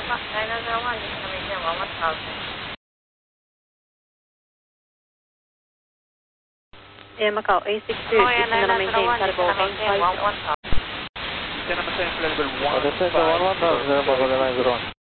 901, you can maintain 1000. Air Macau A62, you can maintain Talibo 150. Descend level 150.